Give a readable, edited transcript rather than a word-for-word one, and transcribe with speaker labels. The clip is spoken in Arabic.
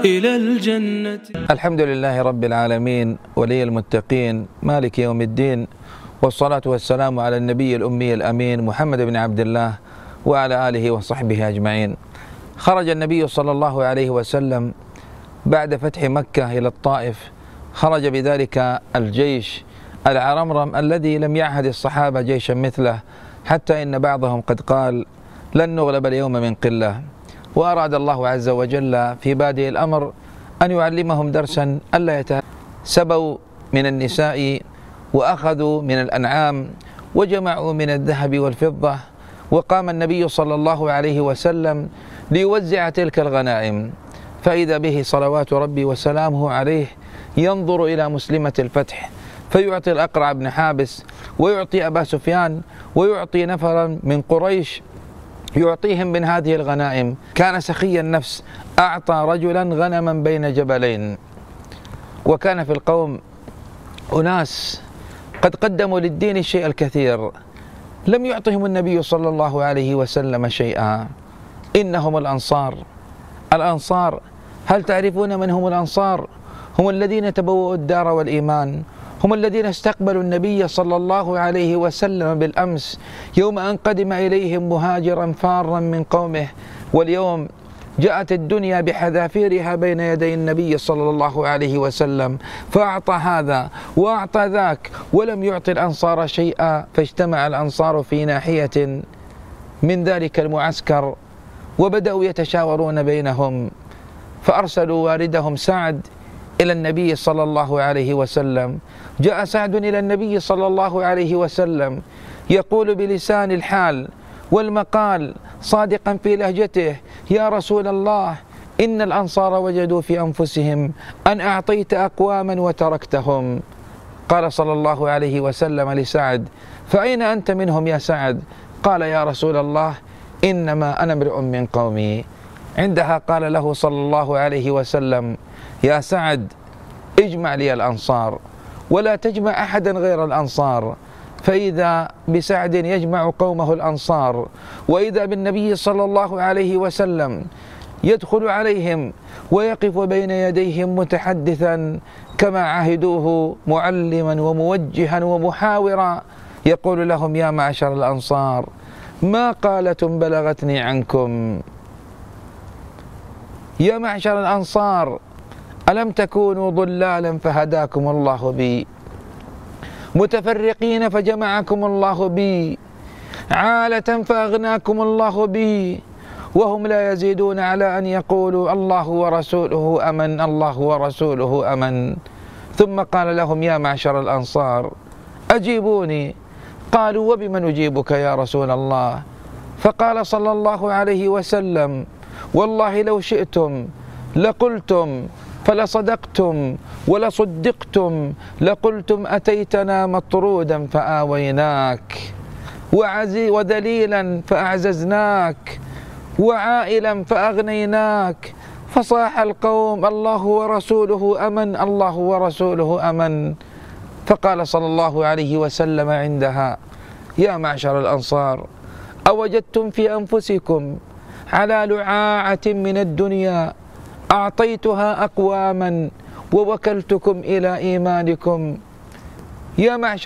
Speaker 1: إلى الجنة.
Speaker 2: الحمد لله رب العالمين ولي المتقين مالك يوم الدين، والصلاة والسلام على النبي الأمي الأمين محمد بن عبد الله وعلى آله وصحبه أجمعين. خرج النبي صلى الله عليه وسلم بعد فتح مكة إلى الطائف، خرج بذلك الجيش العرمرم الذي لم يعهد الصحابة جيشا مثله، حتى إن بعضهم قد قال لن نغلب اليوم من قلة. وأراد الله عز وجل في بادئ الأمر أن يعلمهم درسا ألا سبوا من النساء وأخذوا من الأنعام وجمعوا من الذهب والفضة، وقام النبي صلى الله عليه وسلم ليوزع تلك الغنائم، فإذا به صلوات ربي وسلامه عليه ينظر إلى مسلمة الفتح فيعطي الأقرع بن حابس، ويعطي أبا سفيان، ويعطي نفرا من قريش يعطيهم من هذه الغنائم. كان سخي النفس، أعطى رجلا غنما بين جبلين. وكان في القوم أناس قد قدموا للدين الشيء الكثير، لم يعطهم النبي صلى الله عليه وسلم شيئا. إنهم الأنصار. الأنصار، هل تعرفون من هم الأنصار؟ هم الذين تبوؤوا الدار والإيمان، هم الذين استقبلوا النبي صلى الله عليه وسلم بالأمس يوم أن قدم إليهم مهاجرا فارا من قومه، واليوم جاءت الدنيا بحذافيرها بين يدي النبي صلى الله عليه وسلم، فأعطى هذا وأعطى ذاك ولم يعطي الأنصار شيئا. فاجتمع الأنصار في ناحية من ذلك المعسكر وبدأوا يتشاورون بينهم، فأرسلوا واردهم سعد إلى النبي صلى الله عليه وسلم. جاء سعد إلى النبي صلى الله عليه وسلم يقول بلسان الحال والمقال صادقا في لهجته: يا رسول الله، إن الأنصار وجدوا في أنفسهم أن أعطيت أقواما وتركتهم. قال صلى الله عليه وسلم لسعد: فأين أنت منهم يا سعد؟ قال: يا رسول الله، إنما أنا امرؤ من قومي. عندها قال له صلى الله عليه وسلم: يا سعد، اجمع لي الأنصار ولا تجمع أحدا غير الأنصار. فإذا بسعد يجمع قومه الأنصار، وإذا بالنبي صلى الله عليه وسلم يدخل عليهم ويقف بين يديهم متحدثا كما عهدوه، معلما وموجها ومحاورا، يقول لهم: يا معشر الأنصار، ما قالة بلغتني عنكم. يا معشر الأنصار، ألم تكونوا ضلالا فهداكم الله بي، متفرقين فجمعكم الله بي، عالة فأغناكم الله بي، وهم لا يزيدون على أن يقولوا الله ورسوله أمن، الله ورسوله أمن. ثم قال لهم: يا معشر الأنصار، أجيبوني. قالوا: وبمن أجيبك يا رسول الله؟ فقال صلى الله عليه وسلم: والله لو شئتم لقلتم، فلصدقتم ولصدقتم، لقلتم أتيتنا مطرودا فآويناك، وذليلا فأعززناك، وعائلا فأغنيناك. فصاح القوم: الله ورسوله أمن، الله ورسوله أمن. فقال صلى الله عليه وسلم عندها: يا معشر الأنصار، أوجدتم في أنفسكم على لعاعة من الدنيا أعطيتها أقواما ووكلتكم إلى إيمانكم؟ يا معشر